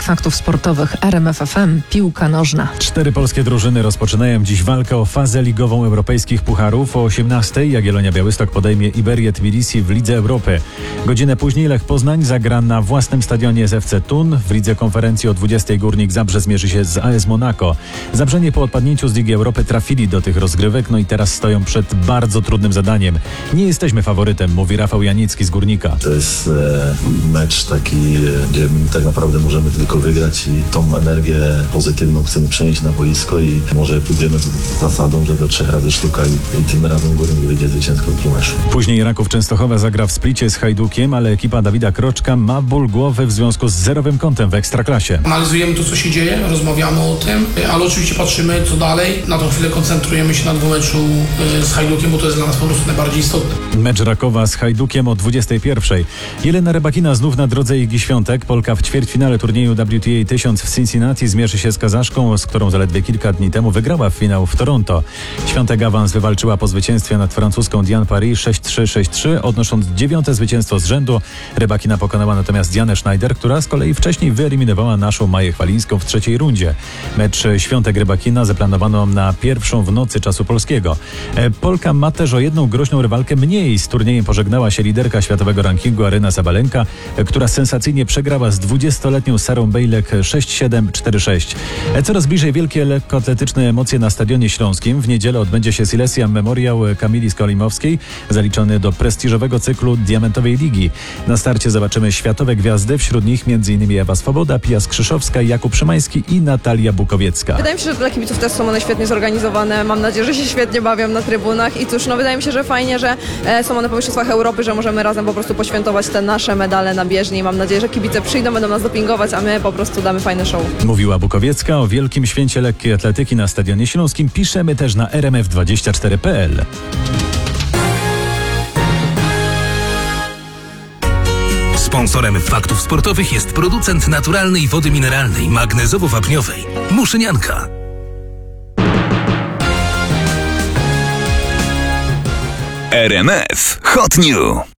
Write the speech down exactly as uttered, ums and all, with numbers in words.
faktów sportowych R M F F M. Piłka nożna. Cztery polskie drużyny rozpoczynają dziś walkę o fazę ligową europejskich pucharów. O osiemnastej Jagiellonia Białystok podejmie Iberię Tbilisi w Lidze Europy. Godzinę później Lech Poznań zagra na własnym stadionie z F C Thun. W Lidze Konferencji o dwudziestej Górnik Zabrze zmierzy się z A S Monaco. Zabrzenie po odpadnięciu z Ligi Europy trafili do tych rozgrywek, no i teraz stoją przed bardzo trudnym zadaniem. Nie jesteśmy faworytem, mówi Rafał Janicki z Górnika. To jest e, mecz taki, gdzie tak naprawdę możemy tylko wygrać i tą energię pozytywną chcemy przenieść na boisko i może pójdziemy z zasadą, że do trzech razy sztuka i, i tym razem Górnik wyjdzie zwycięsko z meczu. Później Raków Częstochowa zagra w Splicie z Hajdukiem, ale ekipa Dawida Kroczka ma ból głowy w związku z zerowym kątem w Ekstraklasie. Analizujemy to, co się dzieje, rozmawiamy o tym, ale oczywiście patrzymy, co dalej. Na tą chwilę koncentrujemy się na dwumeczu z Hajdukiem, bo to jest dla nas po prostu najbardziej istotne. Mecz Rakowa z Hajdukiem o dwudziestej pierwszej. Jelena Rybakina znów na drodze Igi Świątek. Polka w ćwierćfinale turnieju W T A tysiąc w Cincinnati zmierzy się z Kazaszką, z którą zaledwie kilka dni temu wygrała w finał w Toronto. Świątek awans wywalczyła po zwycięstwie nad francuską Diane Paris sześć trzy sześć trzy, odnosząc dziewiąte zwycięstwo z rzędu. Rybakina pokonała natomiast Dianę Schneider, która z kolei wcześniej wyeliminowała naszą Maję Chwalińską w trzeciej rundzie. Mecz Świątek-Rybakina zaplanowano na pierwszą w nocy czasu polskiego. Polka ma też o jedną groźną rywalkę mniej. Z turniejem pożegnała się liderka światowego rankingu Aryna Sabalenka, która sensacyjnie przegrała z dwudziestoletnią Sarą Bejlek sześć siedem cztery sześć. Coraz bliżej wielkie lekkoatletyczne emocje na Stadionie Śląskim. W niedzielę odbędzie się Silesian Memoriał Kamili Skolimowskiej, zaliczony do prestiżowego cyklu Diamentowej Ligi. Na starcie zobaczymy światowe gwiazdy, wśród nich m.in. Ewa Swoboda, Pia Skrzyszowska, Jakub Szymański i Natalia Bukowiecka. Wydaje mi się, że dla kibiców też są one świetnie zorganizowane. Mam nadzieję, że się świetnie bawią na trybunach i cóż, no wydaje mi się, że fajnie, że e, są one po Mistrzostwach Europy, że możemy razem po prostu poświętować te nasze medale na bieżni. Mam nadzieję, że kibice przyjdą, będą nas dopingować, a my po prostu damy fajne show. Mówiła Bukowiecka. O wielkim święcie lekkiej atletyki na Stadionie Śląskim piszemy też na R M F dwadzieścia cztery kropka P L. Sponsorem faktów sportowych jest producent naturalnej wody mineralnej magnezowo-wapniowej Muszynianka. R M F Hot New.